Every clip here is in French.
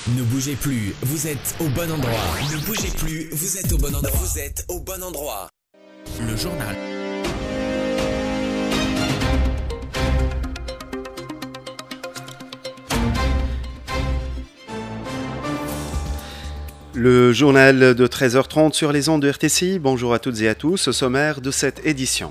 Ne bougez plus, vous êtes au bon endroit. Ne bougez plus, vous êtes au bon endroit. Vous êtes au bon endroit. Le journal. Le journal de 13h30 sur les ondes de RTCI. Bonjour à toutes et à tous. Au sommaire de cette édition.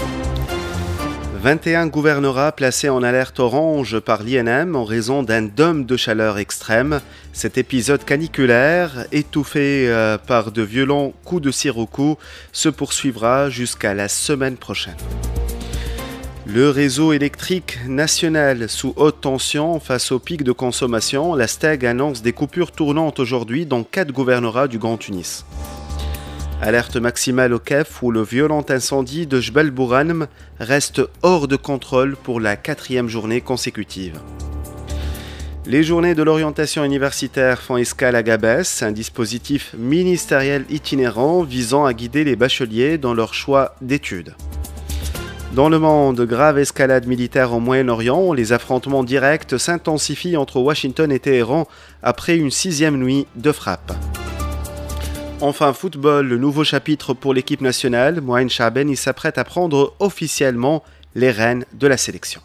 21 gouvernorats placés en alerte orange par l'INM en raison d'un dôme de chaleur extrême. Cet épisode caniculaire, étouffé par de violents coups de sirocco, se poursuivra jusqu'à la semaine prochaine. Le réseau électrique national sous haute tension face au pic de consommation, la STEG annonce des coupures tournantes aujourd'hui dans 4 gouvernorats du Grand Tunis. Alerte maximale au Kef où le violent incendie de Jbel Bourhanem reste hors de contrôle pour la 4e journée consécutive. Les journées de l'orientation universitaire font escale à Gabès, un dispositif ministériel itinérant visant à guider les bacheliers dans leur choix d'études. Dans le monde, grave escalade militaire au Moyen-Orient, les affrontements directs s'intensifient entre Washington et Téhéran après une 6e nuit de frappe. Enfin, football, le nouveau chapitre pour l'équipe nationale. Mouaïn Chaben s'apprête à prendre officiellement les rênes de la sélection.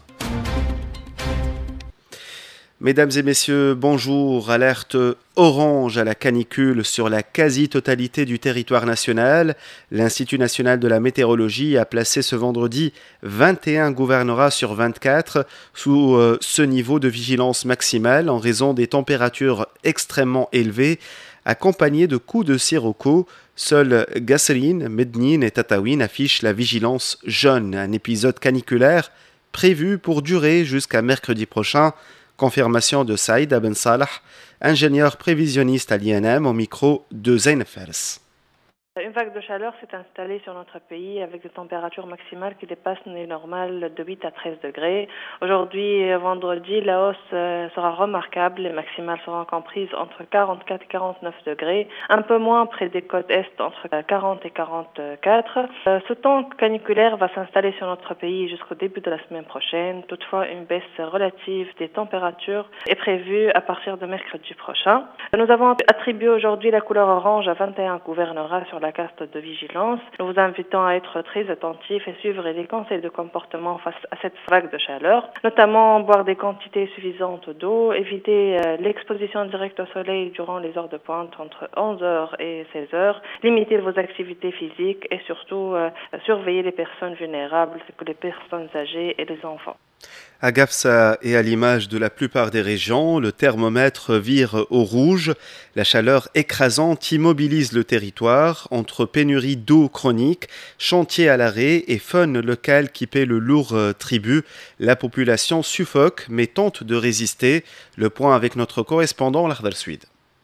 Mesdames et messieurs, bonjour. Alerte orange à la canicule sur la quasi-totalité du territoire national. L'Institut national de la météorologie a placé ce vendredi 21 gouvernorats sur 24 sous ce niveau de vigilance maximale en raison des températures extrêmement élevées accompagnées de coups de sirocco. Seuls Gasserine, Mednin et Tataouine affichent la vigilance jaune, un épisode caniculaire prévu pour durer jusqu'à mercredi prochain. Confirmation de Saïd Aben Salah, ingénieur prévisionniste à l'INM, au micro de Zain Fers. Une vague de chaleur s'est installée sur notre pays avec des températures maximales qui dépassent les normales de 8 à 13 degrés. Aujourd'hui, vendredi, la hausse sera remarquable. Les maximales seront comprises entre 44 et 49 degrés, un peu moins près des côtes est entre 40 et 44. Ce temps caniculaire va s'installer sur notre pays jusqu'au début de la semaine prochaine. Toutefois, une baisse relative des températures est prévue à partir de mercredi prochain. Nous avons attribué aujourd'hui la couleur orange à 21 gouvernorats sur la carte de vigilance. Nous vous invitons à être très attentifs et suivre les conseils de comportement face à cette vague de chaleur, notamment boire des quantités suffisantes d'eau, éviter l'exposition directe au soleil durant les heures de pointe entre 11h et 16h, limiter vos activités physiques et surtout surveiller les personnes vulnérables, les personnes âgées et les enfants. À Gafsa et à l'image de la plupart des régions, le thermomètre vire au rouge. La chaleur écrasante immobilise le territoire entre pénurie d'eau chronique, chantier à l'arrêt et faune locale qui paie le lourd tribut. La population suffoque mais tente de résister. Le point avec notre correspondant Lardal Suid.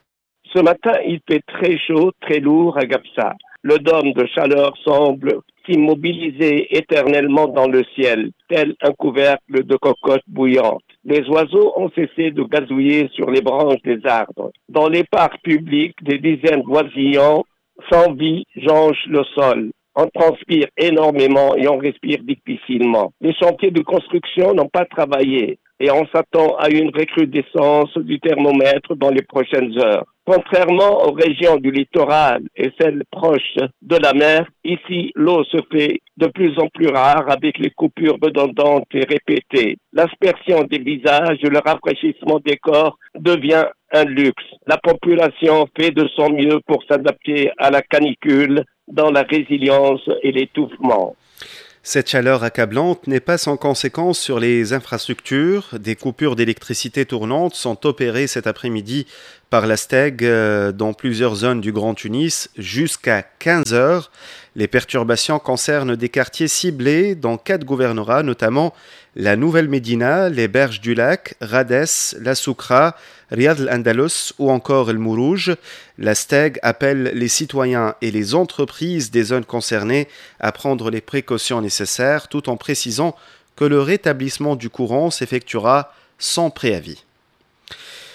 Ce matin, il fait très chaud, très lourd à Gafsa. Le dôme de chaleur semble s'immobiliser éternellement dans le ciel, tel un couvercle de cocotte bouillante. Les oiseaux ont cessé de gazouiller sur les branches des arbres. Dans les parcs publics, des dizaines d'oisillons sans vie jonchent le sol. On transpire énormément et on respire difficilement. Les chantiers de construction n'ont pas travaillé et on s'attend à une recrudescence du thermomètre dans les prochaines heures. Contrairement aux régions du littoral et celles proches de la mer, ici, l'eau se fait de plus en plus rare avec les coupures redondantes et répétées. L'aspersion des visages et le rafraîchissement des corps devient un luxe. La population fait de son mieux pour s'adapter à la canicule dans la résilience et l'étouffement. Cette chaleur accablante n'est pas sans conséquence sur les infrastructures. Des coupures d'électricité tournantes sont opérées cet après-midi par la STEG dans plusieurs zones du Grand Tunis jusqu'à 15 heures. Les perturbations concernent des quartiers ciblés dans 4 gouvernorats, notamment la Nouvelle Médina, les Berges du Lac, Rades, la Soukra, Riyad al-Andalus ou encore El Mourouj. La STEG appelle les citoyens et les entreprises des zones concernées à prendre les précautions nécessaires tout en précisant que le rétablissement du courant s'effectuera sans préavis.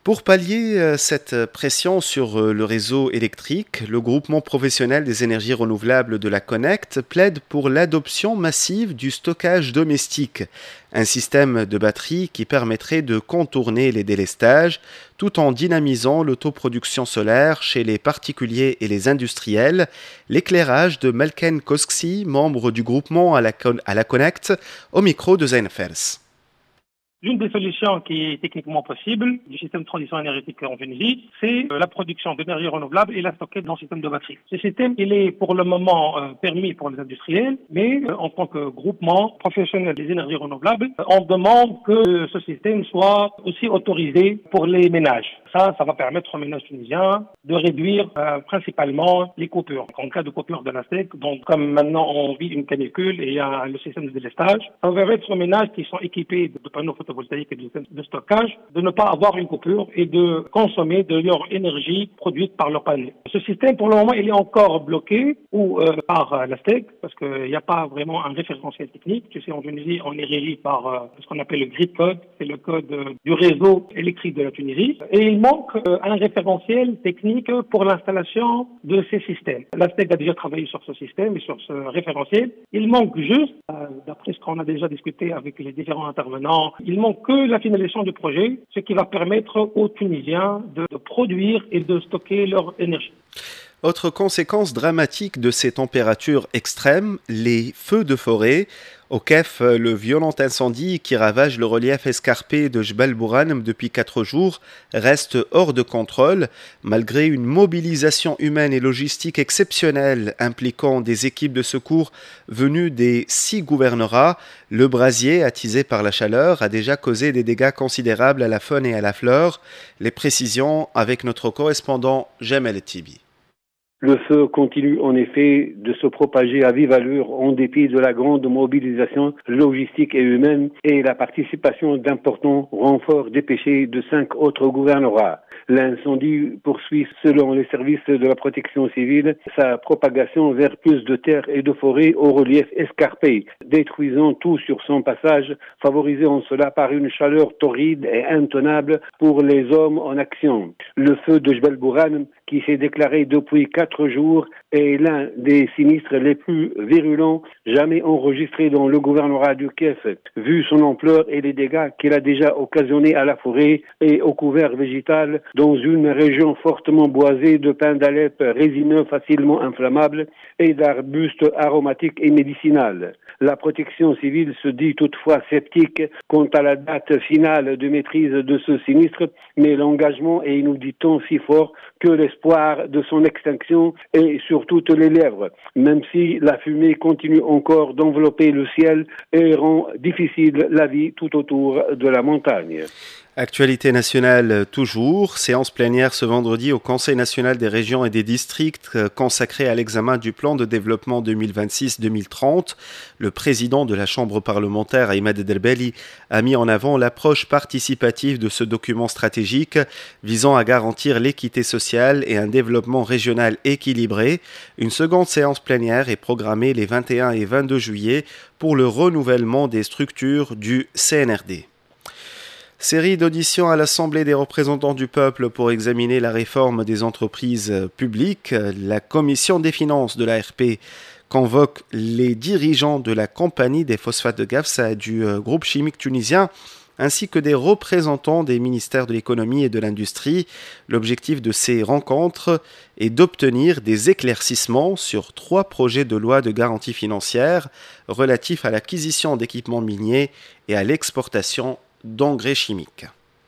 Pour pallier cette pression sur le réseau électrique, le groupement professionnel des énergies renouvelables de la Connect plaide pour l'adoption massive du stockage domestique, un système de batterie qui permettrait de contourner les délestages tout en dynamisant l'autoproduction solaire chez les particuliers et les industriels. L'éclairage de Malken Koski, membre du groupement à la Connect, au micro de Zainfers. L'une des solutions qui est techniquement possible du système de transition énergétique en Tunisie, c'est la production d'énergie renouvelable et la stocker dans le système de batterie. Ce système, il est pour le moment permis pour les industriels, mais en tant que groupement professionnel des énergies renouvelables, on demande que ce système soit aussi autorisé pour les ménages. Ça va permettre aux ménages tunisiens de réduire principalement les coupures. En cas de coupure de la STEC, donc comme maintenant on vit une canicule et il y a le système de délestage, ça va permettre aux ménages qui sont équipés de panneaux photovoltaïques et de stockage de ne pas avoir une coupure et de consommer de leur énergie produite par leur panneau. Ce système, pour le moment, il est encore bloqué par la STEC parce qu'il n'y a pas vraiment un référentiel technique. Tu sais, en Tunisie, on est régi par ce qu'on appelle le grid code, c'est le code du réseau électrique de la Tunisie. Et il manque un référentiel technique pour l'installation de ces systèmes. La STEC a déjà travaillé sur ce système et sur ce référentiel. Il manque juste, d'après ce qu'on a déjà discuté avec les différents intervenants, il manque que la finalisation du projet, ce qui va permettre aux Tunisiens de produire et de stocker leur énergie. Autre conséquence dramatique de ces températures extrêmes, les feux de forêt. Au Kef, le violent incendie qui ravage le relief escarpé de Jbel Bouranem depuis 4 jours reste hors de contrôle, malgré une mobilisation humaine et logistique exceptionnelle impliquant des équipes de secours venues des 6 gouvernorats. Le brasier, attisé par la chaleur, a déjà causé des dégâts considérables à la faune et à la flore. Les précisions avec notre correspondant Jamel Tibi. Le feu continue en effet de se propager à vive allure en dépit de la grande mobilisation logistique et humaine et la participation d'importants renforts dépêchés de 5 autres gouvernorats. L'incendie poursuit, selon les services de la protection civile, sa propagation vers plus de terres et de forêts au relief escarpé, détruisant tout sur son passage, favorisant cela par une chaleur torride et intenable pour les hommes en action. Le feu de Jbel Bouranem, qui s'est déclaré depuis 4 jours, est l'un des sinistres les plus virulents jamais enregistrés dans le gouvernorat du Kef, vu son ampleur et les dégâts qu'il a déjà occasionnés à la forêt et au couvert végétal dans une région fortement boisée de pins d'Alep résineux facilement inflammables et d'arbustes aromatiques et médicinales. La protection civile se dit toutefois sceptique quant à la date finale de maîtrise de ce sinistre, mais l'engagement est, nous dit-on, si fort que l'espoir de son extinction est sur toutes les lèvres, même si la fumée continue encore d'envelopper le ciel et rend difficile la vie tout autour de la montagne. Actualité nationale toujours, séance plénière ce vendredi au Conseil national des régions et des districts consacré à l'examen du plan de développement 2026-2030. Le président de la Chambre parlementaire, Ahmed Derbeli, a mis en avant l'approche participative de ce document stratégique visant à garantir l'équité sociale et un développement régional équilibré. Une seconde séance plénière est programmée les 21 et 22 juillet pour le renouvellement des structures du CNRD. Série d'auditions à l'Assemblée des représentants du peuple pour examiner la réforme des entreprises publiques. La commission des finances de l'ARP convoque les dirigeants de la compagnie des phosphates de Gafsa et du groupe chimique tunisien, ainsi que des représentants des ministères de l'économie et de l'industrie. L'objectif de ces rencontres est d'obtenir des éclaircissements sur 3 projets de loi de garantie financière relatifs à l'acquisition d'équipements miniers et à l'exportation d'engrais chimiques.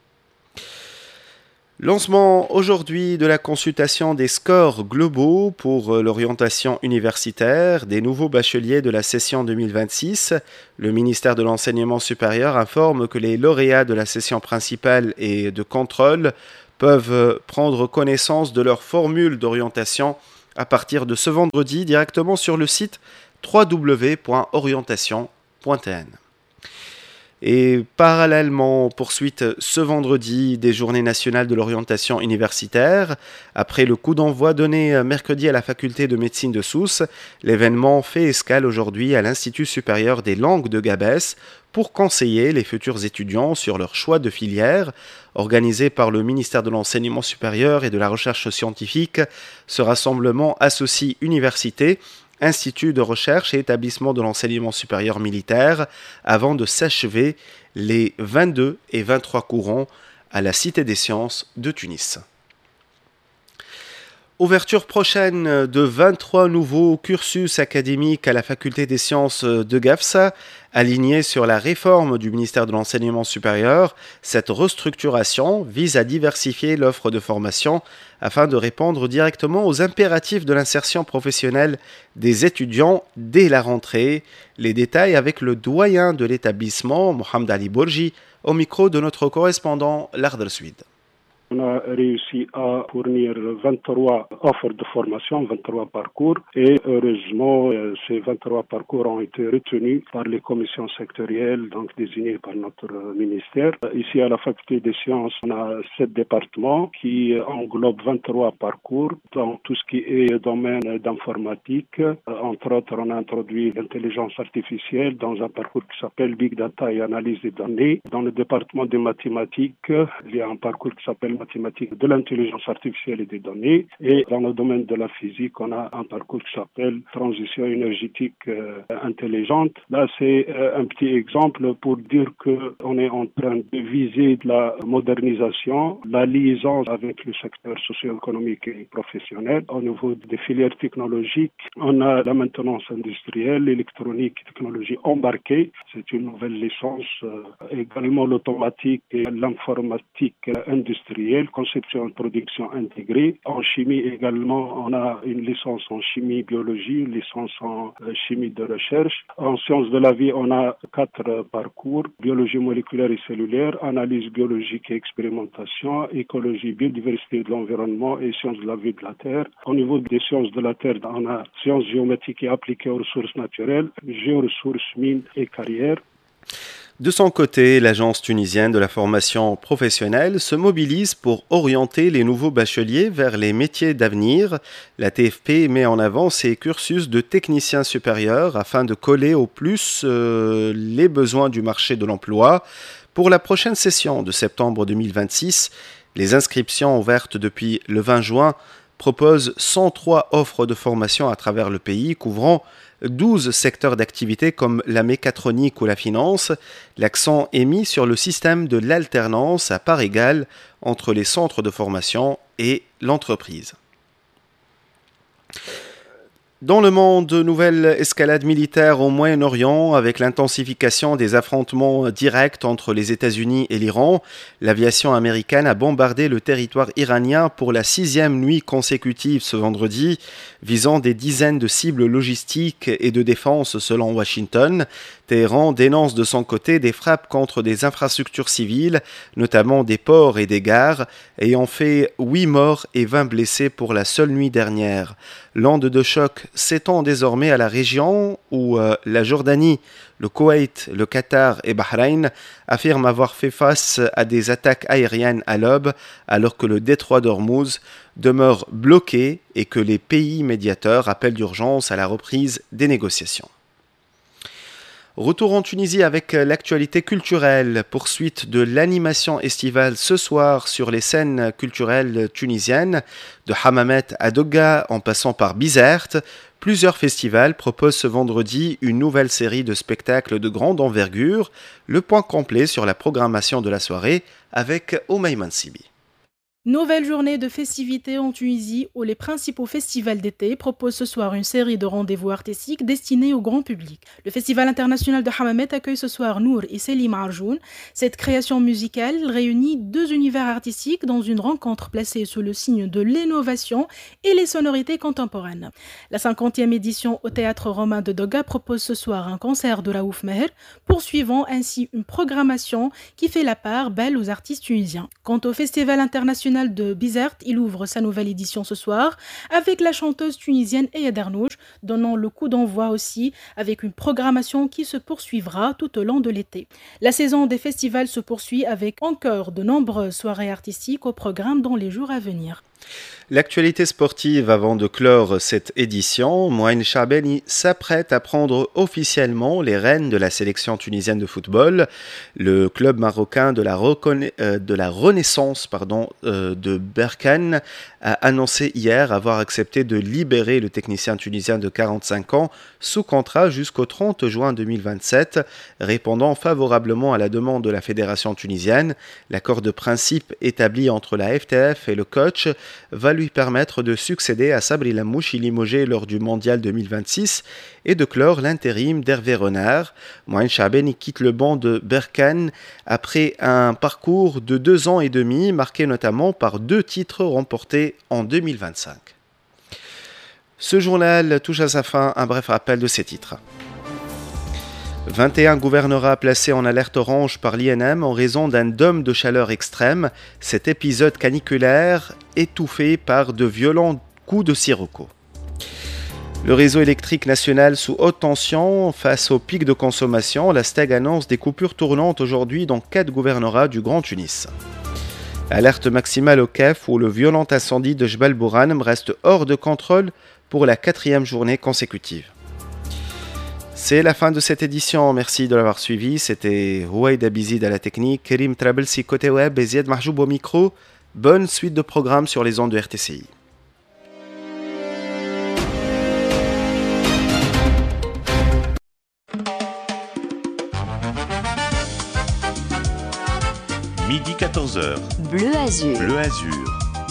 Lancement aujourd'hui de la consultation des scores globaux pour l'orientation universitaire des nouveaux bacheliers de la session 2026. Le ministère de l'Enseignement supérieur informe que les lauréats de la session principale et de contrôle peuvent prendre connaissance de leur formule d'orientation à partir de ce vendredi directement sur le site www.orientation.tn. Et parallèlement, poursuite ce vendredi des journées nationales de l'orientation universitaire. Après le coup d'envoi donné mercredi à la faculté de médecine de Sousse, l'événement fait escale aujourd'hui à l'Institut supérieur des langues de Gabès pour conseiller les futurs étudiants sur leur choix de filière. Organisé par le ministère de l'Enseignement supérieur et de la Recherche scientifique, ce rassemblement associe universités, instituts de recherche et établissements de l'enseignement supérieur militaire avant de s'achever les 22 et 23 courants à la Cité des Sciences de Tunis. Ouverture prochaine de 23 nouveaux cursus académiques à la faculté des sciences de Gafsa, alignés sur la réforme du ministère de l'Enseignement supérieur. Cette restructuration vise à diversifier l'offre de formation afin de répondre directement aux impératifs de l'insertion professionnelle des étudiants dès la rentrée. Les détails avec le doyen de l'établissement, Mohamed Ali Bourji, au micro de notre correspondant Lardel Suid. On a réussi à fournir 23 offres de formation, 23 parcours et heureusement ces 23 parcours ont été retenus par les commissions sectorielles donc désignées par notre ministère. Ici à la faculté des sciences, on a 7 départements qui englobent 23 parcours dans tout ce qui est domaine d'informatique. Entre autres, on a introduit l'intelligence artificielle dans un parcours qui s'appelle Big Data et analyse des données. Dans le département des mathématiques, il y a un parcours qui s'appelle mathématiques de l'intelligence artificielle et des données. Et dans le domaine de la physique, on a un parcours qui s'appelle transition énergétique intelligente. Là, c'est un petit exemple pour dire qu'on est en train de viser de la modernisation, la liaison avec le secteur socio-économique et professionnel. Au niveau des filières technologiques, on a la maintenance industrielle, l'électronique et technologie embarquée. C'est une nouvelle licence. Également l'automatique et l'informatique industrielle, conception et production intégrée. En chimie également, on a une licence en chimie-biologie, une licence en chimie de recherche. En sciences de la vie, on a 4 parcours, biologie moléculaire et cellulaire, analyse biologique et expérimentation, écologie, biodiversité de l'environnement et sciences de la vie de la Terre. Au niveau des sciences de la Terre, on a sciences géométriques et appliquées aux ressources naturelles, géoressources, mines et carrières. De son côté, l'Agence tunisienne de la formation professionnelle se mobilise pour orienter les nouveaux bacheliers vers les métiers d'avenir. La TFP met en avant ses cursus de techniciens supérieurs afin de coller au plus les besoins du marché de l'emploi. Pour la prochaine session de septembre 2026, les inscriptions ouvertes depuis le 20 juin proposent 103 offres de formation à travers le pays, couvrant 12 secteurs d'activité comme la mécatronique ou la finance. L'accent est mis sur le système de l'alternance à part égale entre les centres de formation et l'entreprise. Dans le monde, nouvelle escalade militaire au Moyen-Orient avec l'intensification des affrontements directs entre les États-Unis et l'Iran. L'aviation américaine a bombardé le territoire iranien pour la 6e nuit consécutive ce vendredi, visant des dizaines de cibles logistiques et de défense selon Washington. Téhéran dénonce de son côté des frappes contre des infrastructures civiles, notamment des ports et des gares, ayant fait 8 morts et 20 blessés pour la seule nuit dernière. L'onde de choc s'étend désormais à la région où la Jordanie, le Koweït, le Qatar et Bahreïn affirment avoir fait face à des attaques aériennes à l'aube, alors que le détroit d'Ormuz demeure bloqué et que les pays médiateurs appellent d'urgence à la reprise des négociations. Retour en Tunisie avec l'actualité culturelle, poursuite de l'animation estivale ce soir sur les scènes culturelles tunisiennes, de Hammamet à Doga en passant par Bizerte. Plusieurs festivals proposent ce vendredi une nouvelle série de spectacles de grande envergure. Le point complet sur la programmation de la soirée avec Oumay Sibi. Nouvelle journée de festivités en Tunisie où les principaux festivals d'été proposent ce soir une série de rendez-vous artistiques destinés au grand public. Le Festival international de Hammamet accueille ce soir Nour et Selim Arjoun. Cette création musicale réunit 2 univers artistiques dans une rencontre placée sous le signe de l'innovation et les sonorités contemporaines. La 50e édition au Théâtre Romain de Doga propose ce soir un concert de Raouf Meher, poursuivant ainsi une programmation qui fait la part belle aux artistes tunisiens. Quant au Festival international international de Bizerte. Il ouvre sa nouvelle édition ce soir avec la chanteuse tunisienne Aya Darnouch, donnant le coup d'envoi aussi avec une programmation qui se poursuivra tout au long de l'été. La saison des festivals se poursuit avec encore de nombreuses soirées artistiques au programme dans les jours à venir. L'actualité sportive avant de clore cette édition, Mouaine Chabeni s'apprête à prendre officiellement les rênes de la sélection tunisienne de football. Le club marocain de la Renaissance de Berkane a annoncé hier avoir accepté de libérer le technicien tunisien de 45 ans sous contrat jusqu'au 30 juin 2027, répondant favorablement à la demande de la fédération tunisienne. L'accord de principe établi entre la FTF et le coach va lui permettre de succéder à Sabri Lamouchi limogé lors du mondial 2026 et de clore l'intérim d'Hervé Renard. Mouaine Chabeni quitte le banc de Berkane après un parcours de 2 ans et demi, marqué notamment par 2 titres remportés en 2025. Ce journal touche à sa fin, un bref rappel de ces titres. 21 gouvernorats placés en alerte orange par l'INM en raison d'un dôme de chaleur extrême. Cet épisode caniculaire étouffé par de violents coups de sirocco. Le réseau électrique national sous haute tension face au pic de consommation. La STEG annonce des coupures tournantes aujourd'hui dans 4 gouvernorats du Grand Tunis. Alerte maximale au Kef où le violent incendie de Jbal Bouranem reste hors de contrôle pour la 4e journée consécutive. C'est la fin de cette édition, merci de l'avoir suivi. C'était Houaïd Abizid à la technique, Kerim Trabelsi côté web et Ziad Mahjoub au micro. Bonne suite de programmes sur les ondes de RTCI. Midi 14h. Bleu Azur. Bleu Azur.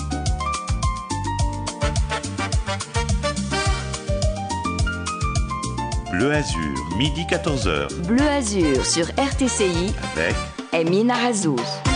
Bleu Azur, midi 14h. Bleu Azur sur RTCI avec Emina Razouz.